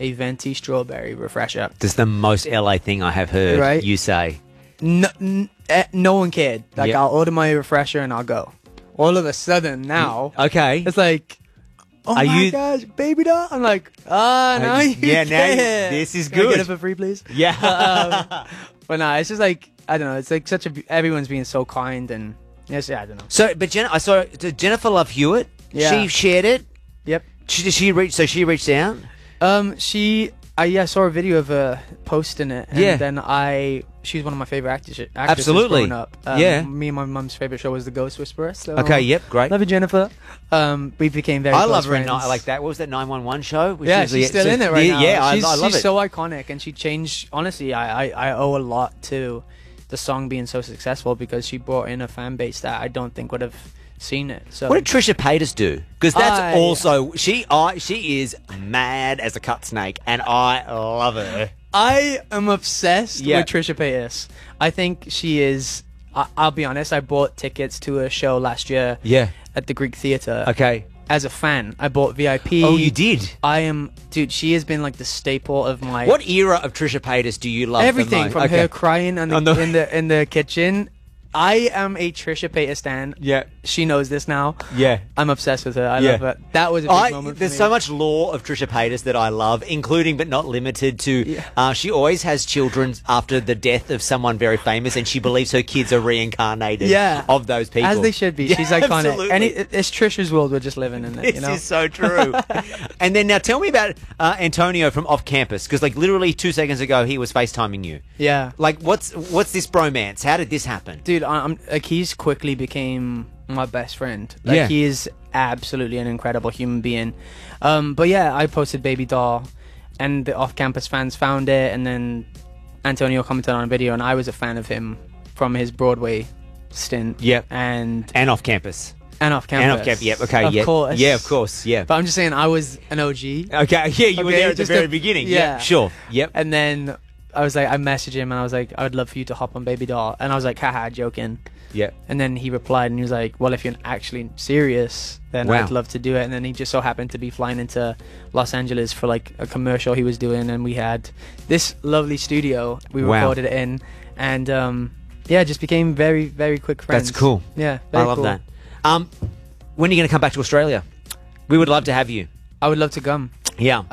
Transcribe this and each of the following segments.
a venti strawberry refresher. This is the most LA thing I have heard Right? you say. No one cared. Like, Yep. I'll order my refresher and I'll go. All of a sudden now, Okay. it's like, oh Are my you- gosh, baby doll. I'm like, now you yeah, now you- can. this is Can I good. get it for free, please? Yeah. But no, it's just like, I don't know. It's like everyone's being so kind and yes, yeah, I don't know. So, but I saw Jennifer Love Hewitt. Yeah. She shared it. Yep. She reached out. I saw a video of her posting it, and Yeah. then she's one of my favorite actresses Absolutely. growing up. Yeah. Me and my mum's favorite show was The Ghost Whisperer. So, Okay. Yep. Great. love you, Jennifer. We became very I close love her. friends. I like that. What was that 911 show? Which Yeah, is she's still in it right now. Yeah, I love she's it. so iconic, and she changed. Honestly, I owe a lot to the song being so successful because she brought in a fan base that I don't think would have seen it. So What did Trisha Paytas do? Because that's I- also she is mad as a cut snake, and I love her. I am obsessed Yeah. with Trisha Paytas. I think she is. I'll be honest. I bought tickets to a show last year. Yeah. At the Greek Theatre. Okay. As a fan, I bought VIP. Oh, you did. Dude. She has been like the staple of my. What era of Trisha Paytas do you love? Everything the most? from Okay. her crying in the kitchen. I am a Trisha Paytas stan. Yeah. She knows this now. Yeah. I'm obsessed with her. I Yeah. love her. That was a big moment for There's me. so much lore of Trisha Paytas that I love, including but not limited to. She always has children after the death of someone very famous, and she believes her kids are reincarnated. Yeah. Of those people, As they should be. Yeah, She's iconic. absolutely. And it's Trisha's world. We're just living in it. This You know? is so true. And then now tell me about Antonio from Off Campus, because like literally 2 seconds ago he was FaceTiming you. Yeah. Like what's this bromance? How did this happen? Dude, I'm like, he's quickly became my best friend. Like, Yeah. he is absolutely an incredible human being. But yeah, I posted Baby Doll, and the off-campus fans found it, and then Antonio commented on a video, and I was a fan of him from his Broadway stint. Yep. And Off Campus. off campus. And Off Campus. Yep. Okay. Of yeah. course. Yeah. Of course. Yeah. But I'm just saying, I was an OG. Okay. Yeah. You were Okay, there at the just very a- beginning. yeah. Sure. Yep. And then I was like, I messaged him, and I was like, I would love for you to hop on Baby Doll. And I was like, haha, joking. Yep. And then he replied, and he was like, well, if you're actually serious, then Wow. I'd love to do it. And then he just so happened to be flying into Los Angeles for like a commercial he was doing, and we had this lovely studio we Wow. recorded it in, and yeah, just became very, very quick friends. That's cool. Yeah, I very love cool. that. When are you going to come back to Australia? We would love to have you. I would love to come. Yeah.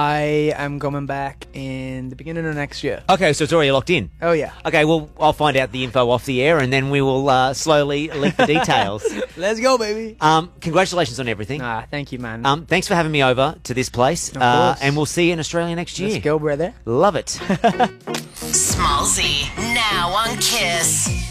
I am coming back in the beginning of next year. Okay, so it's already locked in. Oh yeah. Okay, well, I'll find out the info off the air, and then we will slowly leak the details. Let's go, baby. Congratulations on everything. Thank you, man. Thanks for having me over to this place, Of course. and we'll see you in Australia next year. Let's go, brother. Love it. Smallzy, now on Kiss.